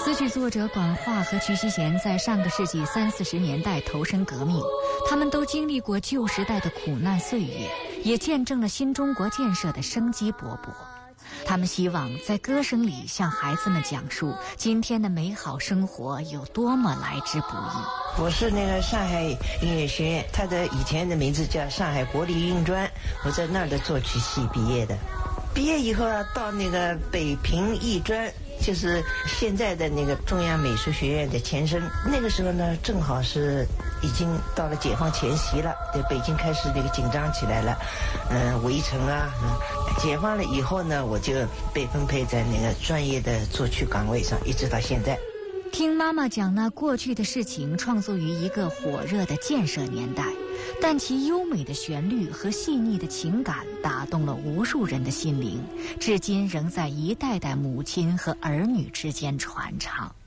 词曲作者管化和瞿希贤在上个世纪30、40年代投身革命，他们都经历过旧时代的苦难岁月，也见证了新中国建设的生机勃勃。他们希望在歌声里向孩子们讲述今天的美好生活有多么来之不易。 我是那个上海音乐学院，它的以前的名字叫上海国立音专，我在那儿的作曲系毕业的。毕业以后啊，到那个北平艺专，就是现在的那个中央美术学院的前身。那个时候呢，正好是已经到了解放前夕了，对，北京开始那个紧张起来了，围城啊，解放了以后呢，我就被分配在那个专业的作曲岗位上，一直到现在。 听妈妈讲那过去的事情，创作于一个火热的建设年代，但其优美的旋律和细腻的情感打动了无数人的心灵，至今仍在一代代母亲和儿女之间传唱。